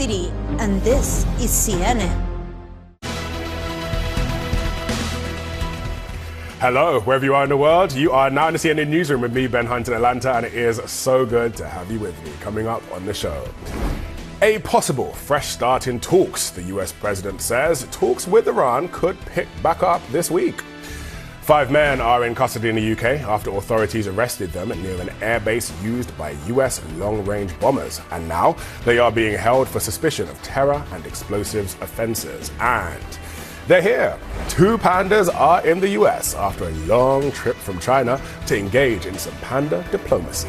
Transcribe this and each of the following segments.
And this is CNN. Hello, wherever you are in the world, you are now in the CNN newsroom with me, Ben Hunt, in Atlanta, and it is so good to have you with me. Coming up on the show, a possible fresh start in talks. The US president says talks with Iran could pick back up this week. 5 men are in custody in the UK after authorities arrested them near an airbase used by US long-range bombers. And now they are being held for suspicion of terror and explosives offenses. And they're here. 2 pandas are in the US after a long trip from China to engage in some panda diplomacy.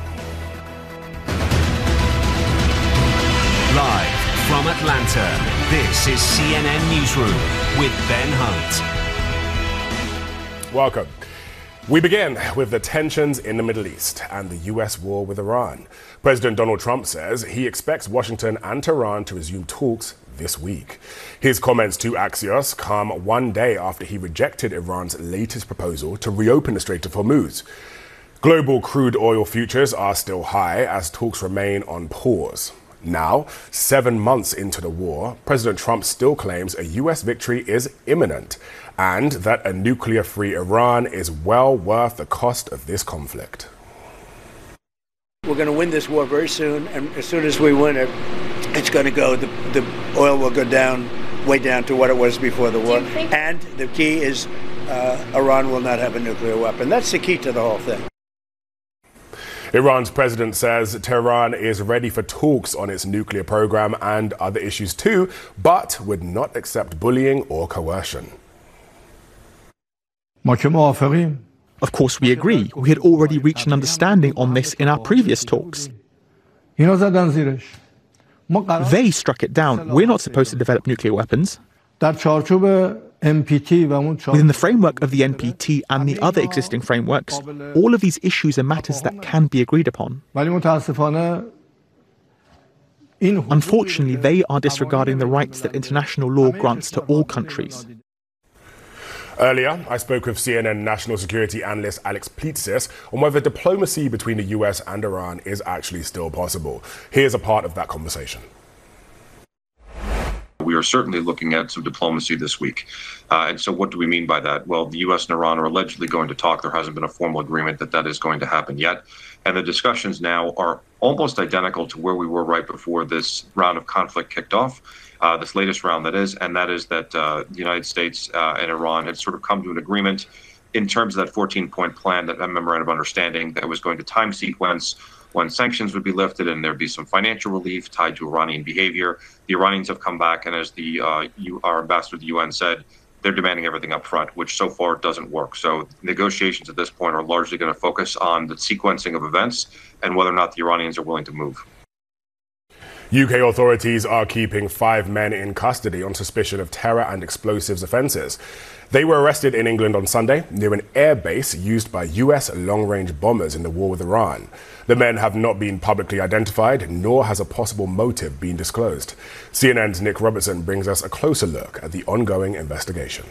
Live from Atlanta, this is CNN Newsroom with Ben Hunt. Welcome. We begin with the tensions in the Middle East and the US war with Iran. President Donald Trump says he expects Washington and Tehran to resume talks this week. His comments to Axios come one day after he rejected Iran's latest proposal to reopen the Strait of Hormuz. Global crude oil futures are still high as talks remain on pause. Now, 7 months into the war, President Trump still claims a US victory is imminent and that a nuclear-free Iran is well worth the cost of this conflict. We're going to win this war very soon, and as soon as we win it, it's going to go, the oil will go down, way down to what it was before the war. And the key is Iran will not have a nuclear weapon. That's the key to the whole thing. Iran's president says Tehran is ready for talks on its nuclear program and other issues too, but would not accept bullying or coercion. Of course we agree. We had already reached an understanding on this in our previous talks. They struck it down. We're not supposed to develop nuclear weapons. Within the framework of the NPT and the other existing frameworks, all of these issues are matters that can be agreed upon. Unfortunately, they are disregarding the rights that international law grants to all countries. Earlier, I spoke with CNN national security analyst Alex Plitsis on whether diplomacy between the US and Iran is actually still possible. Here's a part of that conversation. We are certainly looking at some diplomacy this week. And so what do we mean by that? Well, the U.S. and Iran are allegedly going to talk. There hasn't been a formal agreement that is going to happen yet. And the discussions now are almost identical to where we were right before this round of conflict kicked off, this latest round that is. And that is that the United States and Iran had sort of come to an agreement in terms of that 14-point plan, that memorandum of understanding that was going to time sequence when sanctions would be lifted and there'd be some financial relief tied to Iranian behavior. The Iranians have come back, and as our ambassador to the UN said, they're demanding everything up front, which so far doesn't work. So negotiations at this point are largely going to focus on the sequencing of events and whether or not the Iranians are willing to move. UK authorities are keeping 5 men in custody on suspicion of terror and explosives offences. They were arrested in England on Sunday near an airbase used by US long-range bombers in the war with Iran. The men have not been publicly identified, nor has a possible motive been disclosed. CNN's Nick Robertson brings us a closer look at the ongoing investigation.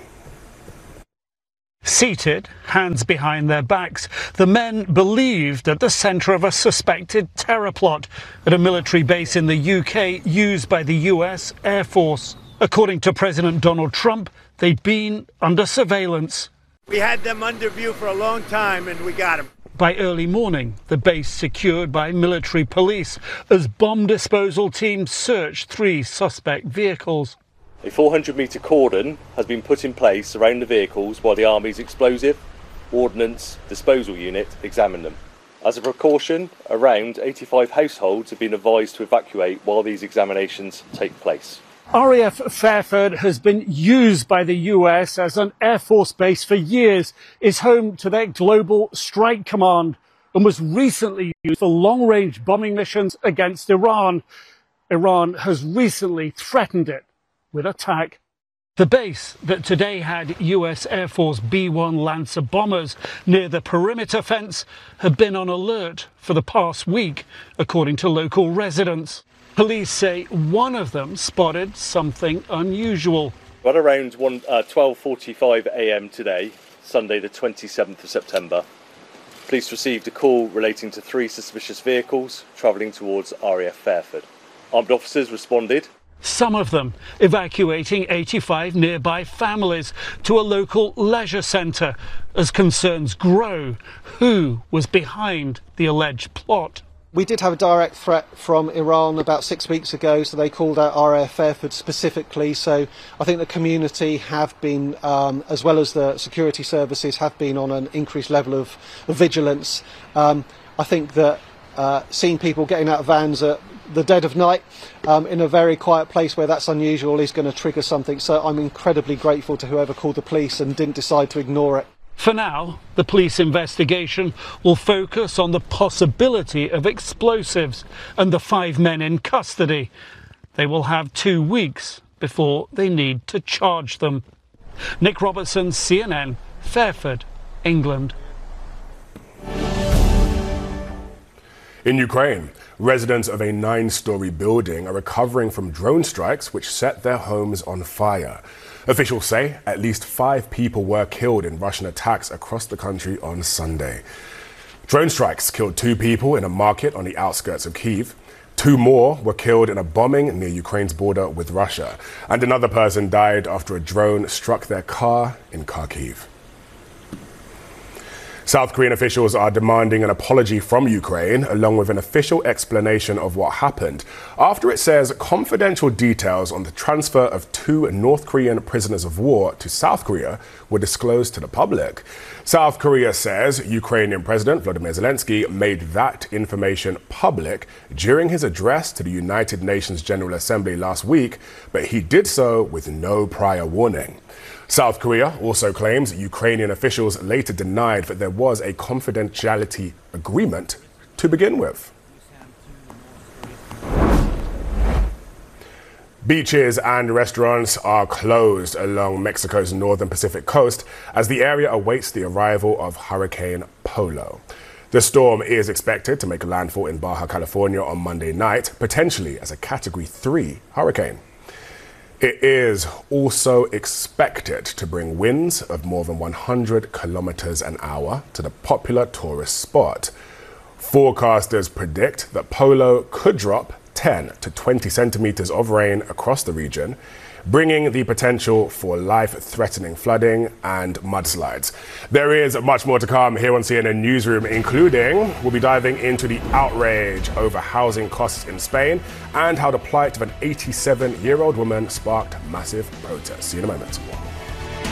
Seated, hands behind their backs, the men believed at the centre of a suspected terror plot at a military base in the UK used by the US Air Force. According to President Donald Trump, they'd been under surveillance. We had them under view for a long time, and we got them. By early morning, the base secured by military police as bomb disposal teams searched 3 suspect vehicles. A 400-metre cordon has been put in place around the vehicles while the Army's explosive ordnance disposal unit examine them. As a precaution, around 85 households have been advised to evacuate while these examinations take place. RAF Fairford has been used by the US as an Air Force base for years, is home to their Global Strike Command, and was recently used for long-range bombing missions against Iran. Iran has recently threatened it with attack. The base that today had US Air Force B-1 Lancer bombers near the perimeter fence had been on alert for the past week, according to local residents. Police say one of them spotted something unusual. At around 12:45 a.m. today, Sunday the 27th of September, police received a call relating to 3 suspicious vehicles travelling towards RAF Fairford. Armed officers responded, some of them evacuating 85 nearby families to a local leisure centre as concerns grow. Who was behind the alleged plot? We did have a direct threat from Iran about 6 weeks ago, so they called out RAF Fairford specifically. So I think the community have been, as well as the security services, have been on an increased level of vigilance. I think that seeing people getting out of vans at the dead of night in a very quiet place where that's unusual is going to trigger something. So I'm incredibly grateful to whoever called the police and didn't decide to ignore it. For now, the police investigation will focus on the possibility of explosives and the 5 men in custody. They will have 2 weeks before they need to charge them. Nick Robertson, CNN, Fairford, England. In Ukraine, residents of a 9-story building are recovering from drone strikes which set their homes on fire. Officials say at least 5 people were killed in Russian attacks across the country on Sunday. Drone strikes killed 2 people in a market on the outskirts of Kyiv. 2 more were killed in a bombing near Ukraine's border with Russia. And another person died after a drone struck their car in Kharkiv. South Korean officials are demanding an apology from Ukraine, along with an official explanation of what happened, after it says confidential details on the transfer of 2 North Korean prisoners of war to South Korea were disclosed to the public. South Korea says Ukrainian President Volodymyr Zelensky made that information public during his address to the United Nations General Assembly last week, but he did so with no prior warning. South Korea also claims Ukrainian officials later denied that there was a confidentiality agreement to begin with. Beaches and restaurants are closed along Mexico's northern Pacific coast as the area awaits the arrival of Hurricane Polo. The storm is expected to make landfall in Baja California on Monday night, potentially as a Category 3 hurricane. It is also expected to bring winds of more than 100 kilometers an hour to the popular tourist spot. Forecasters predict that Polo could drop 10 to 20 centimeters of rain across the region, bringing the potential for life-threatening flooding and mudslides. There is much more to come here on CNN Newsroom, including we'll be diving into the outrage over housing costs in Spain and how the plight of an 87-year-old woman sparked massive protests. See you in a moment.